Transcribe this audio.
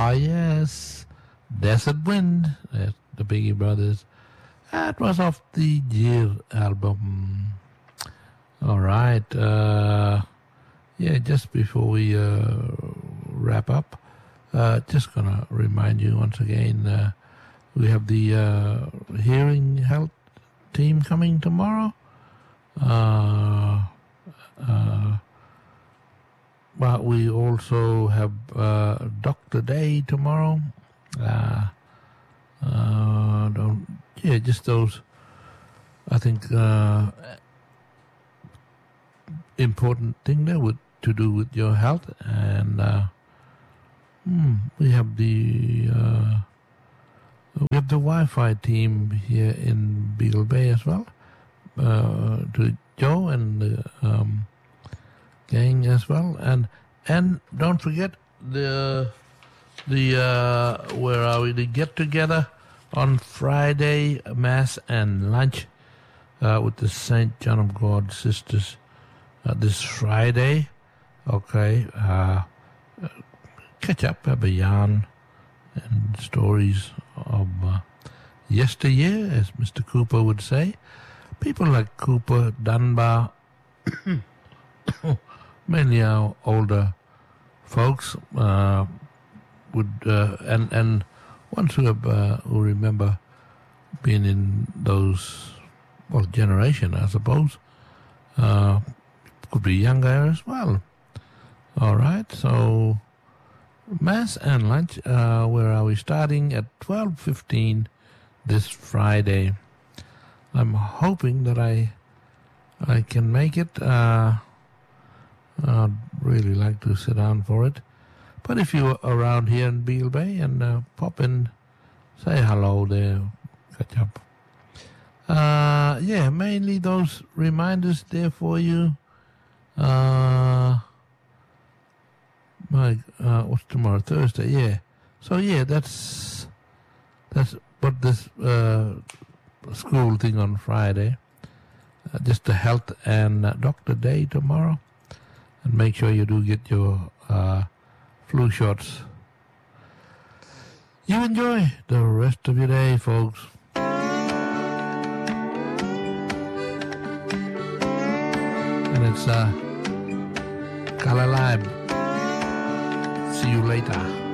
yes. Desert Wind, the Biggie Brothers. That was off the Year album. All right. Just before we wrap up, just going to remind you once again, we have the hearing health team coming tomorrow. But we also have Dr. Day tomorrow. Just those, I think, important thing there to do with your health. And we have the Wi-Fi team here in Beagle Bay as well. To Joe and the gang as well, and don't forget the where are we? The get together on Friday, Mass and lunch with the St. John of God sisters this Friday. Okay, catch up, have a yarn and stories of yesteryear, as Mr. Cooper would say. People like Cooper, Dunbar, mainly our older folks would and ones who have who remember being in those generation, I suppose, could be younger as well. All right, so Mass and lunch. Where are we? Starting at 12:15 this Friday. I'm hoping that I can make it. I'd really like to sit down for it. But if you're around here in Beagle Bay and pop in, say hello there, catch up. Mainly those reminders there for you. What's tomorrow? Thursday, yeah. So yeah, that's what this school thing on Friday. Just the health and Dr. Day tomorrow. And make sure you do get your flu shots. You enjoy the rest of your day, folks. And it's Color Lime. See you later.